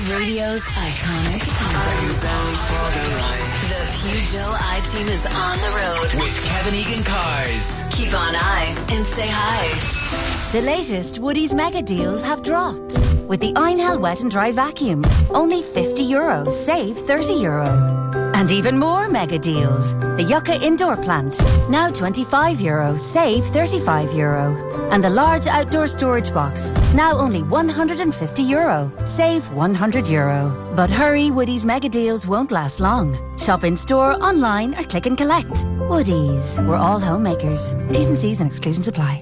Radio's iconic. The Peugeot I-Team is on the road with Kevin Egan Cars. Keep on eye and say hi. The latest Woodies mega deals have dropped. With the Einhell Wet and Dry Vacuum, only €50, save €30. And even more mega deals. The Yucca Indoor Plant, now €25, save €35. And the large outdoor storage box, now only €150, save €100. But hurry, Woodies mega deals won't last long. Shop in store, online or click and collect. Woodies, we're all homemakers. T's and C's and exclusions apply.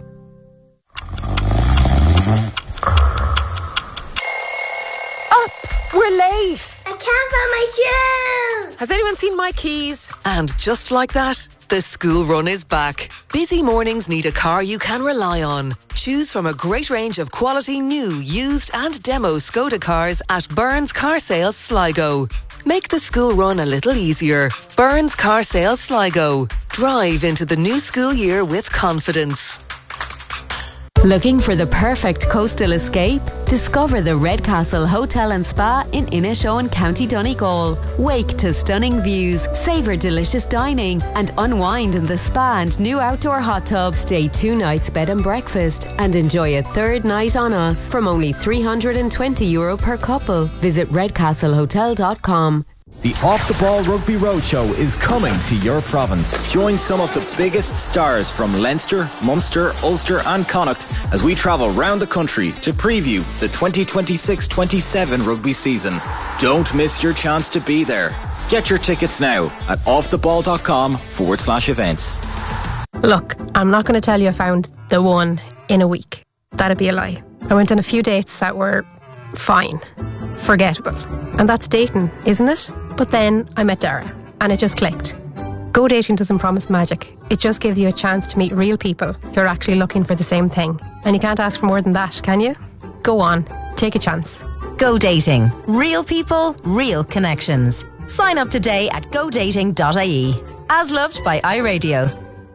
We're late. I can't find my shoes. Has anyone seen my keys? And just like that, the school run is back. Busy mornings need a car you can rely on. Choose from a great range of quality new, used and demo Skoda cars at Burns Car Sales Sligo. Make the school run a little easier. Burns Car Sales Sligo. Drive into the new school year with confidence. Looking for the perfect coastal escape? Discover the Redcastle Hotel and Spa in Inishowen, County Donegal. Wake to stunning views, savour delicious dining and unwind in the spa and new outdoor hot tub. Stay 2 nights bed and breakfast and enjoy a third night on us from only €320 per couple. Visit redcastlehotel.com. The Off the Ball Rugby Roadshow is coming to your province. Join some of the biggest stars from Leinster, Munster, Ulster and Connacht as we travel round the country to preview the 2026-27 rugby season. Don't miss your chance to be there. Get your tickets now at offtheball.com/events. Look, I'm not going to tell you I found the one in a week. That'd be a lie. I went on a few dates that were fine, forgettable. And that's dating, isn't it? But then I met Dara and it just clicked. Go dating doesn't promise magic. It just gives you a chance to meet real people who are actually looking for the same thing. And you can't ask for more than that, can you? Go on, take a chance. Go Dating. Real people, real connections. Sign up today at godating.ie. As loved by iRadio.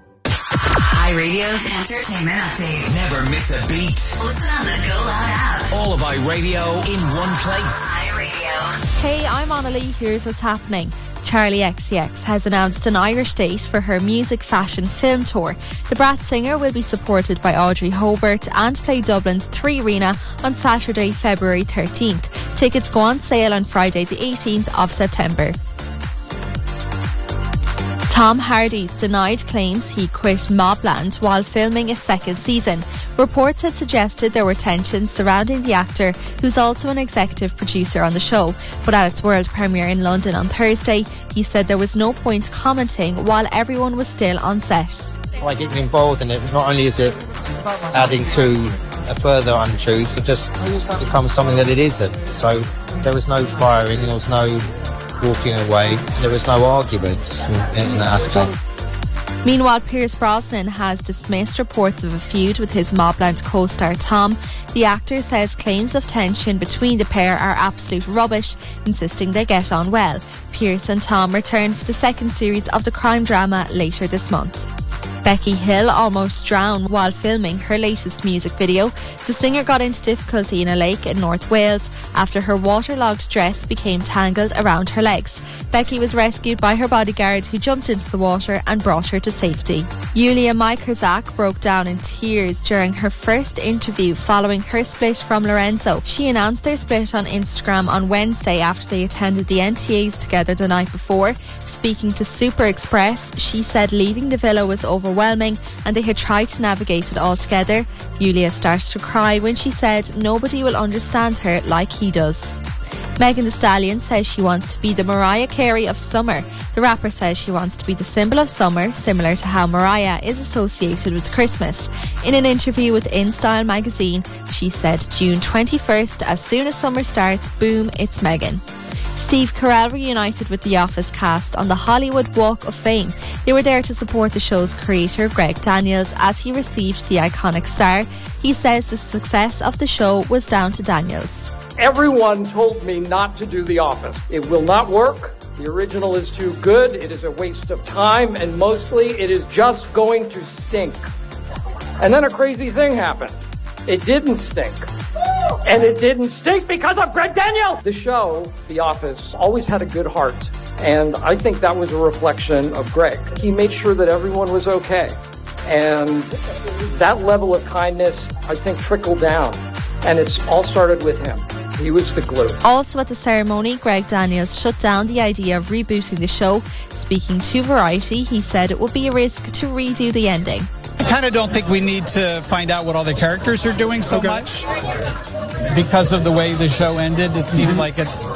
iRadio's entertainment update. Never miss a beat. Listen on the Go Loud app. All of iRadio in one place. iRadio. Hey, I'm Annalie. Here's what's happening. Charlie XCX has announced an Irish date for her music, fashion, film tour. The Brat singer will be supported by Audrey Hobart and play Dublin's 3 Arena on Saturday, February 13th. Tickets go on sale on Friday the 18th of September. Tom Hardy's denied claims he quit Mobland while filming its second season. Reports had suggested there were tensions surrounding the actor, who's also an executive producer on the show. But at its world premiere in London on Thursday, he said there was no point commenting while everyone was still on set. By getting involved in it, not only is it adding to a further untruth, it just becomes something that it isn't. So there was no firing, there was no walking away, there was no arguments in that aspect. Meanwhile, Pierce Brosnan has dismissed reports of a feud with his Mobland co-star Tom. The actor says claims of tension between the pair are absolute rubbish, insisting they get on well. Pierce and Tom return for the second series of the crime drama later this month. Becky Hill almost drowned while filming her latest music video. The singer got into difficulty in a lake in North Wales after her waterlogged dress became tangled around her legs. Becky was rescued by her bodyguard, who jumped into the water and brought her to safety. Yulia Mikurzak broke down in tears during her first interview following her split from Lorenzo. She announced their split on Instagram on Wednesday after they attended the NTAs together the night before. Speaking to Super Express, she said leaving the villa was overwhelming and they had tried to navigate it all together. Yulia started to cry when she said nobody will understand her like he does. Megan Thee Stallion says she wants to be the Mariah Carey of summer. The rapper says she wants to be the symbol of summer, similar to how Mariah is associated with Christmas. In an interview with InStyle magazine, she said June 21st, as soon as summer starts, boom, it's Megan. Steve Carell reunited with The Office cast on the Hollywood Walk of Fame. They were there to support the show's creator, Greg Daniels, as he received the iconic star. He says the success of the show was down to Daniels. Everyone told me not to do The Office. It will not work. The original is too good. It is a waste of time, and mostly it is just going to stink. And then a crazy thing happened. It didn't stink. And it didn't stink because of Greg Daniels. The show, The Office, always had a good heart. And I think that was a reflection of Greg. He made sure that everyone was okay. And that level of kindness, I think, trickled down. And it's all started with him. He was the glue. Also at the ceremony, Greg Daniels shut down the idea of rebooting the show. Speaking to Variety, he said it would be a risk to redo the ending. I kind of don't think we need to find out what all the characters are doing so much. Because of the way the show ended, it seemed like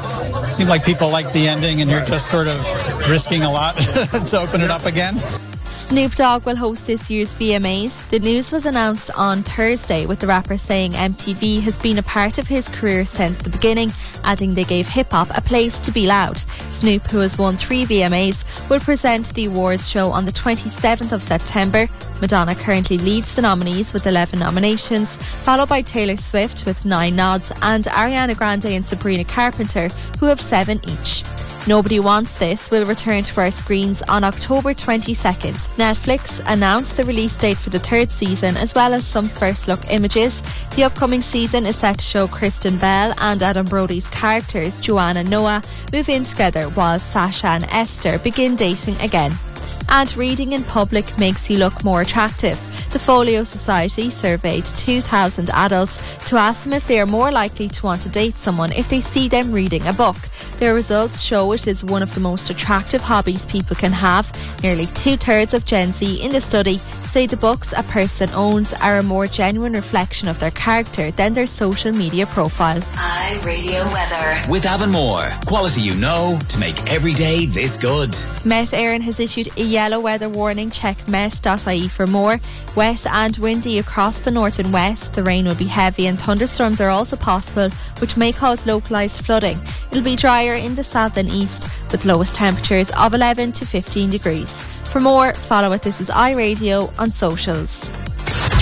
people liked the ending, and you're just sort of risking a lot to open it up again. Snoop Dogg will host this year's VMAs. The news was announced on Thursday, with the rapper saying MTV has been a part of his career since the beginning, adding they gave hip-hop a place to be loud. Snoop, who has won 3 VMAs, will present the awards show on the 27th of September. Madonna currently leads the nominees with 11 nominations, followed by Taylor Swift with 9 nods and Ariana Grande and Sabrina Carpenter, who have 7 each. Nobody Wants This will return to our screens on October 22nd. Netflix announced the release date for the 3rd season, as well as some first look images. The upcoming season is set to show Kristen Bell and Adam Brody's characters, Joanne and Noah, move in together while Sasha and Esther begin dating again. And reading in public makes you look more attractive. The Folio Society surveyed 2,000 adults to ask them if they are more likely to want to date someone if they see them reading a book. Their results show it is one of the most attractive hobbies people can have. Nearly 2/3 of Gen Z in the study say the books a person owns are a more genuine reflection of their character than their social media profile. iRadio weather. With Avonmore, quality you know to make every day this good. Met Éireann has issued a yellow weather warning. Check met.ie for more. Wet and windy across the north and west. The rain will be heavy and thunderstorms are also possible, which may cause localised flooding. It'll be drier in the south and east, with lowest temperatures of 11 to 15 degrees. For more, follow it. This is iRadio on socials.